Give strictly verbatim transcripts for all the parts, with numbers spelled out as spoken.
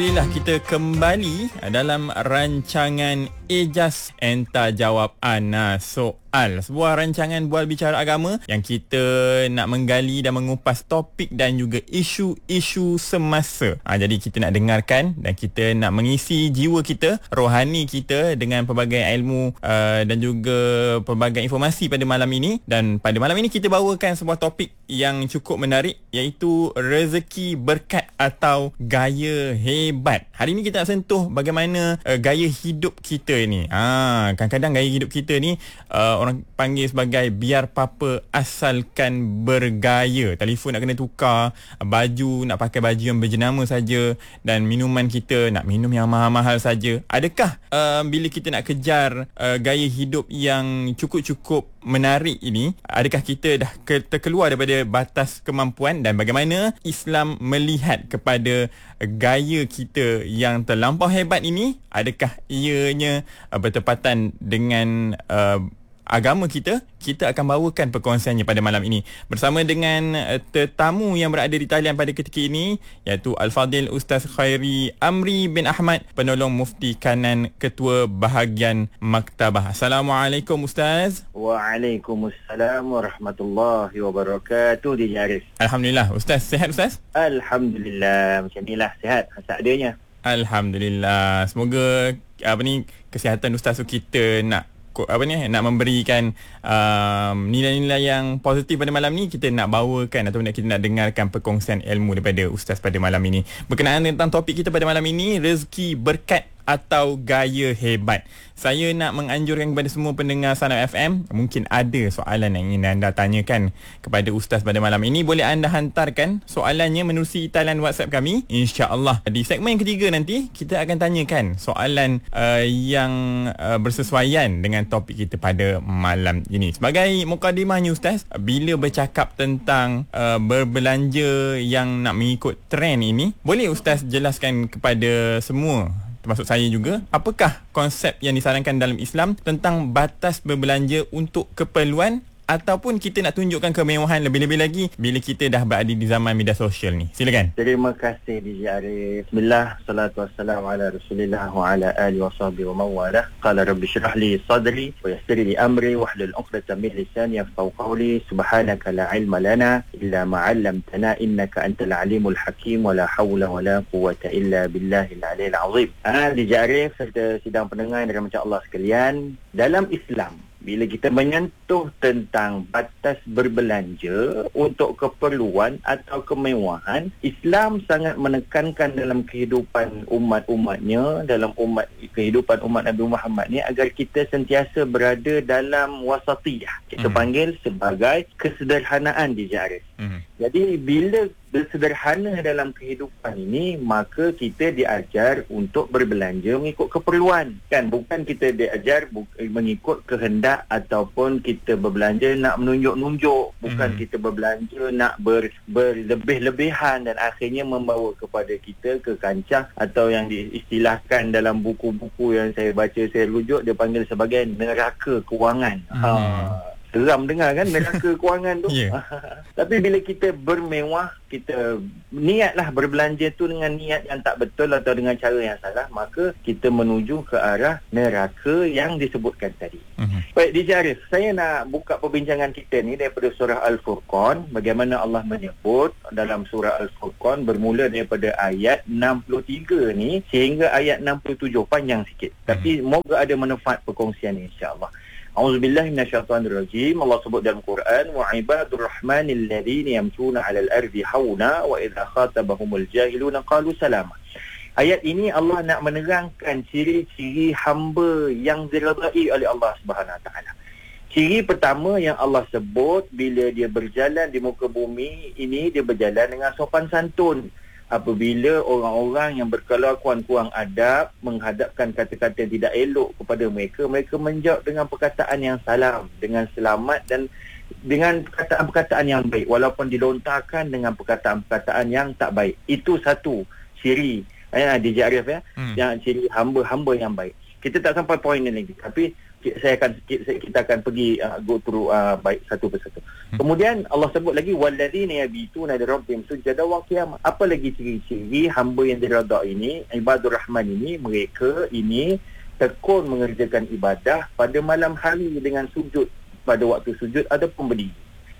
Alhamdulillah kita kembali dalam rancangan Ejaz Enta Jawab Ana Soal. Sebuah rancangan bual bicara agama yang kita nak menggali dan mengupas topik dan juga isu-isu semasa. Ha, jadi kita nak dengarkan dan kita nak mengisi jiwa kita, rohani kita dengan pelbagai ilmu uh, dan juga pelbagai informasi pada malam ini. Dan pada malam ini kita bawakan sebuah topik yang cukup menarik, iaitu rezeki berkat atau gaya hebat. Hari ini kita nak sentuh bagaimana uh, gaya hidup kita ni. Ha, kadang-kadang gaya hidup kita ni uh, orang panggil sebagai biar papa asalkan bergaya. Telefon nak kena tukar, baju nak pakai baju yang berjenama saja, dan minuman kita nak minum yang mahal-mahal saja. Adakah uh, bila kita nak kejar uh, gaya hidup yang cukup-cukup menarik ini, adakah kita dah ke- terkeluar daripada batas kemampuan, dan bagaimana Islam melihat kepada gaya kita yang terlampau hebat ini? Adakah ianya uh, bertepatan dengan uh, agama kita? Kita akan bawakan perkongsiannya pada malam ini bersama dengan uh, tetamu yang berada di talian pada ketika ini, iaitu Al-Fadil Ustaz Khairi Amri bin Ahmad, penolong mufti kanan Ketua Bahagian Maktabah. Assalamualaikum Ustaz. Waalaikumsalam warahmatullahi wabarakatuh. Di Arif. Alhamdulillah. Ustaz sihat Ustaz? Alhamdulillah, macam inilah, sihat seadanya. Alhamdulillah. Semoga apa ni kesihatan Ustaz tu kita nak apa ni nak memberikan um, nilai-nilai yang positif pada malam ni. Kita nak bawakan atau nak kita nak dengarkan perkongsian ilmu daripada Ustaz pada malam ini berkenaan tentang topik kita pada malam ini, rezeki berkat atau gaya hebat. Saya nak menganjurkan kepada semua pendengar Sanam F M, mungkin ada soalan yang ingin anda tanyakan kepada Ustaz pada malam ini, boleh anda hantarkan soalannya menerusi talian WhatsApp kami. InsyaAllah di segmen yang ketiga nanti kita akan tanyakan soalan uh, yang uh, bersesuaian dengan topik kita pada malam ini. Sebagai mukadimahnya Ustaz, bila bercakap tentang uh, berbelanja yang nak mengikut trend ini, boleh Ustaz jelaskan kepada semua, termasuk saya juga, apakah konsep yang disarankan dalam Islam tentang batas berbelanja untuk keperluan ataupun kita nak tunjukkan kemewahan, lebih-lebih lagi bila kita dah berada di zaman media sosial ni? Silakan. Terima kasih D J Arif. Bismillah, salatu wassalamu ala Rasulillah wa ala alihi wa sahbihi wa mawalah. Qala rabbi shrah li sadri wa yassir li amri wahlul 'uqdatam min lisani yafqahu qawli. Subhanaka la ilma lana illa ma 'allamtana innaka antal alimul hakim wa la hawla wa la quwwata illa billahil aliyil azim. Ah, D J Arif serta sidang pendengar yang dirahmati Allah sekalian, dalam Islam bila kita menyentuh tentang batas berbelanja untuk keperluan atau kemewahan, Islam sangat menekankan dalam kehidupan umat-umatnya, dalam umat kehidupan umat Nabi Muhammad ni, agar kita sentiasa berada dalam wasatiyah. Kita mm. panggil sebagai kesederhanaan di Arif. Mm. Jadi bila bersederhana dalam kehidupan ini, maka kita diajar untuk berbelanja mengikut keperluan, kan? Bukan kita diajar bu- mengikut kehendak ataupun kita berbelanja nak menunjuk-nunjuk, bukan hmm. kita berbelanja nak ber, berlebih-lebihan dan akhirnya membawa kepada kita ke kancah atau yang diistilahkan dalam buku-buku yang saya baca, saya rujuk, dia panggil sebagai neraka kewangan. Hmm. Ha. Seram dengar kan, neraka kewangan tu. Yeah. Tapi bila kita bermewah, kita niatlah berbelanja tu dengan niat yang tak betul atau dengan cara yang salah, maka kita menuju ke arah neraka yang disebutkan tadi. Uh-huh. Baik, D J Arif, saya nak buka perbincangan kita ni daripada surah Al-Furqan. Bagaimana Allah menyebut dalam surah Al-Furqan bermula daripada ayat enam puluh tiga ni sehingga ayat enam puluh tujuh, panjang sikit. Uh-huh. Tapi moga ada manfaat perkongsian ni, insya-Allah. A'udzubillahi minasyaitonirrajim. Allah sebut dalam Quran, wa ibadur rahmanil ladzina yamshuna 'alal ardi hauna wa idza khatabahumul jahiluna qalu salama. Ayat ini Allah nak menerangkan ciri-ciri hamba yang diridai oleh Allah Subhanahu Wa Taala. Ciri pertama yang Allah sebut, bila dia berjalan di muka bumi ini, dia berjalan dengan sopan santun. Apabila orang-orang yang berkelakuan kurang adab menghadapkan kata-kata yang tidak elok kepada mereka, mereka menjawab dengan perkataan yang salam, dengan selamat dan dengan perkataan-perkataan yang baik, walaupun dilontarkan dengan perkataan-perkataan yang tak baik. Itu satu ciri eh, D J Arif ya, hmm. yang ciri hamba-hamba yang baik. Kita tak sampai poin ini lagi, tapi saya akan sikit kita akan pergi uh, go through uh, baik satu persatu. Hmm. Kemudian Allah sebut lagi walladzina yabituna li rabbihim sujada wa qiyama. Apa lagi ciri-ciri hamba yang diredha ini, ibadur rahman ini, mereka ini tekun mengerjakan ibadah pada malam hari dengan sujud, pada waktu sujud ataupun berdiri.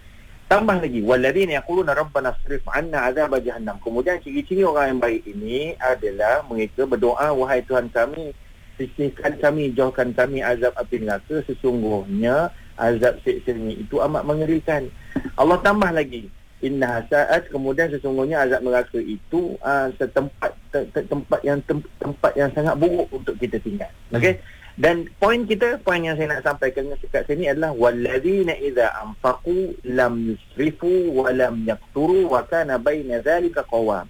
Tambah lagi walladzina yaquluna rabbana asrif 'anna 'adzab jahannam. Kemudian ciri-ciri orang yang baik ini adalah mereka berdoa, wahai Tuhan kami, sisihkan kami, jauhkan kami azab api neraka, sesungguhnya azab siksa-Nya itu amat mengerikan. Allah tambah lagi inna sa'at, kemudian sesungguhnya azab neraka itu uh, setempat te, te, tempat yang tem, tempat yang sangat buruk untuk kita tinggal. Okey. Dan poin kita, poin yang saya nak sampaikan dekat sini adalah walladzina idza anfaqu lam yusrifu wa lam yaqturu wa kana baina dzalika qawam.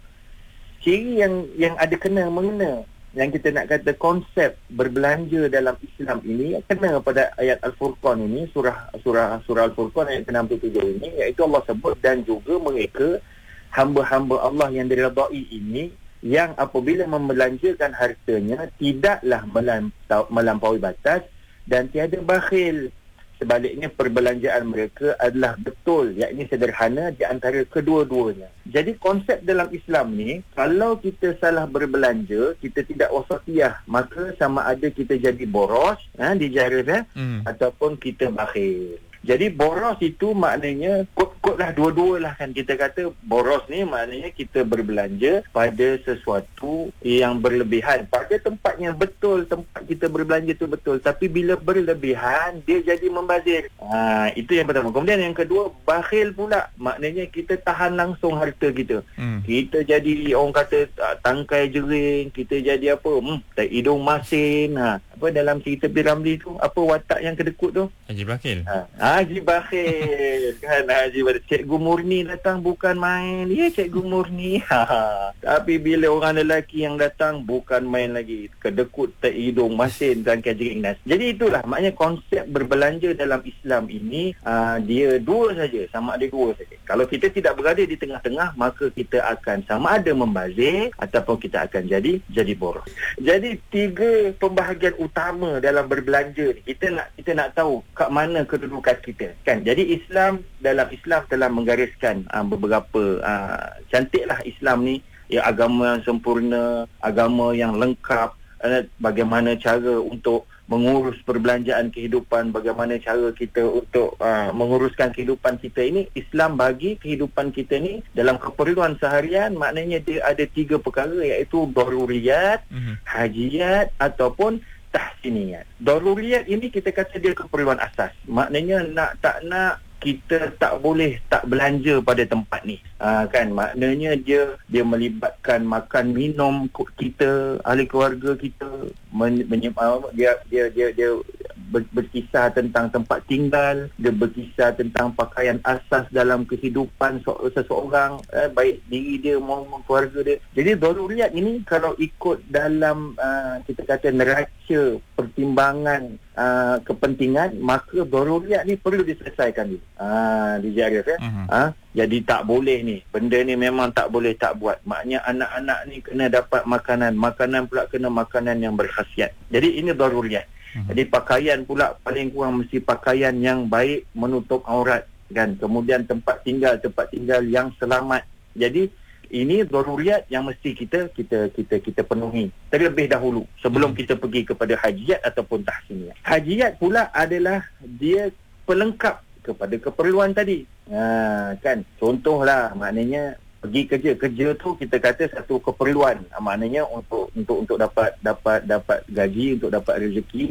Ciri yang yang ada kena mengena yang kita nak kata konsep berbelanja dalam Islam ini kena pada ayat Al-Furqan ini, surah surah surah Al-Furqan ayat enam puluh tujuh ini, iaitu Allah sebut dan juga mereka hamba-hamba Allah yang diredai ini yang apabila membelanjakan hartanya tidaklah melampaui batas dan tiada bakhil. Sebaliknya perbelanjaan mereka adalah betul, yakni sederhana di antara kedua-duanya. Jadi konsep dalam Islam ni, kalau kita salah berbelanja, kita tidak wasatiyah, maka sama ada kita jadi boros, ha, dijarah, ha, hmm. ataupun kita bakhil. Jadi boros itu maknanya kot-kot lah, dua-dua lah kan. Kita kata boros ni maknanya kita berbelanja pada sesuatu yang berlebihan, pada tempat yang betul, tempat kita berbelanja tu betul. Tapi bila berlebihan, dia jadi membazir. Ha, itu yang pertama. Kemudian yang kedua, bakhil pula. Maknanya kita tahan langsung harta kita. Hmm. Kita jadi orang kata tangkai jering, kita jadi apa? Hmm, tak hidung masin. Ha, apa dalam cerita P. Ramlee tu? Apa watak yang kedekut tu? Haji Bakhil. Ha. Haji Bakhil kan, Haji Bakhil. Cikgu Murni datang bukan main. Ya, Cikgu Murni. Ha. Tapi bila orang lelaki yang datang bukan main lagi, kedekut, tak hidung masin, tangkai jering nas. Jadi itulah maknanya konsep berbelanja dalam Islam ini, uh, dia dua saja, sama ada dua saja. Kalau kita tidak berada di tengah-tengah, maka kita akan sama ada membazir ataupun kita akan jadi jadi boros. Jadi tiga pembahagian utama dalam berbelanja ni, kita nak kita nak tahu kat mana kedudukan kita kan. Jadi Islam, dalam Islam telah menggariskan uh, beberapa uh, cantiklah Islam ni, ya, agama yang sempurna, agama yang lengkap, uh, bagaimana cara untuk mengurus perbelanjaan kehidupan, bagaimana cara kita untuk uh, menguruskan kehidupan kita ini. Islam bagi kehidupan kita ni dalam keperluan seharian, maknanya dia ada tiga perkara, iaitu daruriyat, mm-hmm. hajiyat ataupun tahsiniyat. Daruriyat ini kita kata dia keperluan asas. Maknanya nak tak nak kita tak boleh tak belanja pada tempat ni. Ha, kan, maknanya dia dia melibatkan makan minum kita, ahli keluarga kita, men, menye, dia dia dia dia ber, berkisah tentang tempat tinggal, dia berkisah tentang pakaian asas dalam kehidupan seseorang, eh, baik diri dia maupun keluarga dia. Jadi daruriyat ini kalau ikut dalam uh, kita kata neraca pertimbangan uh, kepentingan, maka daruriyat ni perlu diselesaikan dulu. Ah, dijarah ya. Uh-huh. Ah, jadi tak boleh ni. Benda ni memang tak boleh tak buat. Maknanya anak-anak ni kena dapat makanan, makanan pula kena makanan yang berkhasiat. Jadi ini daruriyat. Uh-huh. Jadi pakaian pula paling kurang mesti pakaian yang baik, menutup aurat kan. Kemudian tempat tinggal, tempat tinggal yang selamat. Jadi ini daruriyat yang mesti kita kita kita kita penuhi terlebih dahulu sebelum kita pergi kepada hajiyat ataupun tahsiniyat. Hajiyat pula adalah dia pelengkap kepada keperluan tadi. Ha, kan, contohlah, maknanya pergi kerja, kerja tu kita kata satu keperluan. Ha, maknanya untuk untuk untuk dapat dapat dapat gaji, untuk dapat rezeki.